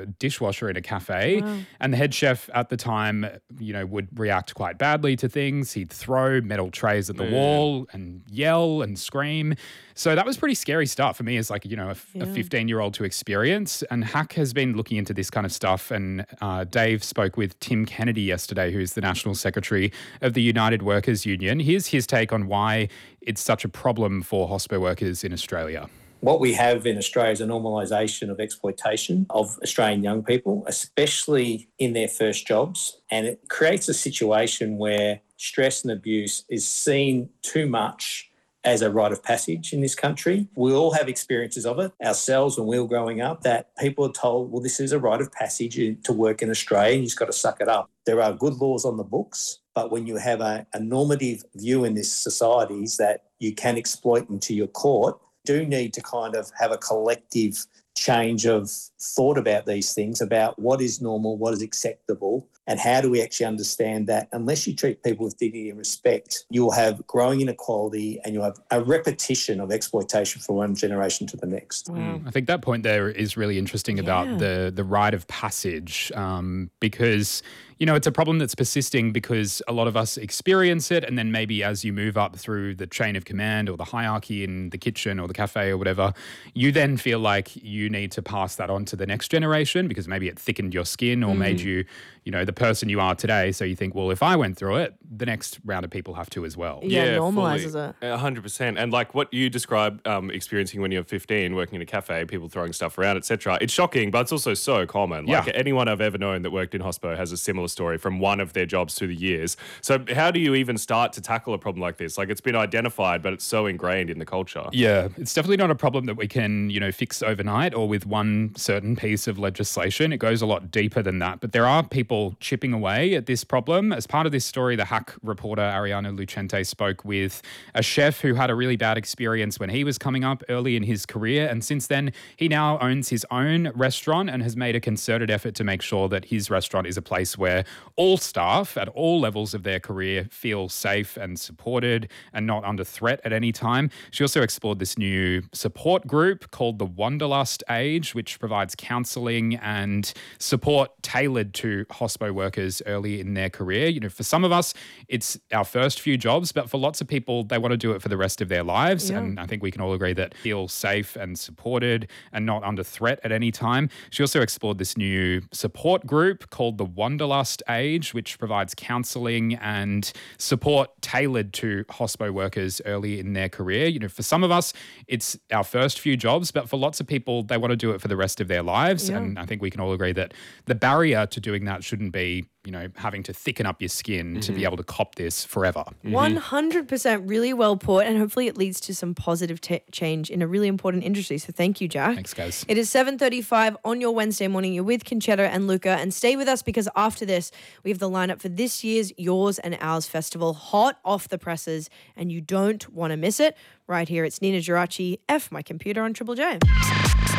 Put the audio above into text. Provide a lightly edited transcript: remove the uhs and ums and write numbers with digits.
a dishwasher in a cafe. Wow. And the head chef at the time, would react quite badly to things. He'd throw metal trays at the wall and yell and scream. So that was pretty scary stuff for me as a 15-year-old to experience. And Hack has been looking into this kind of stuff. And Dave spoke with Tim Kennedy yesterday, who's the National Secretary of the United Workers Union. Here's his take on why it's such a problem for hospo workers in Australia. What we have in Australia is a normalisation of exploitation of Australian young people, especially in their first jobs. And it creates a situation where stress and abuse is seen too much as a rite of passage in this country. We all have experiences of it ourselves when we were growing up, that people are told, well, this is a rite of passage to work in Australia and you've just got to suck it up. There are good laws on the books, but when you have a normative view in this society that you can exploit into your court, do need to kind of have a collective change of thought about these things, about what is normal, what is acceptable, and how do we actually understand that unless you treat people with dignity and respect, you'll have growing inequality and you'll have a repetition of exploitation from one generation to the next. Wow. I think that point there is really interesting about the rite of passage because, it's a problem that's persisting because a lot of us experience it, and then maybe as you move up through the chain of command or the hierarchy in the kitchen or the cafe or whatever, you then feel like you need to pass that on to the next generation because maybe it thickened your skin or made you, the person you are today. So you think, well, if I went through it, the next round of people have to as well. Yeah, normalises it. 100%. And like what you described experiencing when you're 15, working in a cafe, people throwing stuff around, etc. It's shocking, but it's also so common. Like anyone I've ever known that worked in hospo has a similar story from one of their jobs through the years. So how do you even start to tackle a problem like this? Like it's been identified, but it's so ingrained in the culture. Yeah, it's definitely not a problem that we can, fix overnight or with one certain piece of legislation. It goes a lot deeper than that. But there are people chipping away at this problem. As part of this story, the Hack reporter Ariana Lucente spoke with a chef who had a really bad experience when he was coming up early in his career. And since then, he now owns his own restaurant and has made a concerted effort to make sure that his restaurant is a place where all staff at all levels of their career feel safe and supported and not under threat at any time. She also explored this new support group called the Wanderlust Age, which provides counselling and support tailored to hospo workers early in their career. For some of us, it's our first few jobs, but for lots of people, they want to do it for the rest of their lives. Yeah. And I think we can all agree that feel safe and supported and not under threat at any time. She also explored this new support group called the Wanderlust Age, which provides counselling and support tailored to hospo workers early in their career. For some of us, it's our first few jobs, but for lots of people, they want to do it for the rest of their lives. Yeah. And I think we can all agree that the barrier to doing that shouldn't be, having to thicken up your skin to be able to cop this forever. 100% really well put, and hopefully it leads to some positive change in a really important industry. So thank you, Jack. Thanks, guys. It is 7:35 on your Wednesday morning. You're with Conchetta and Luca, and stay with us because after this, we have the lineup for this year's Yours and Ours Festival, hot off the presses, and you don't want to miss it. Right here, it's Nina Geraci, F My Computer on Triple J.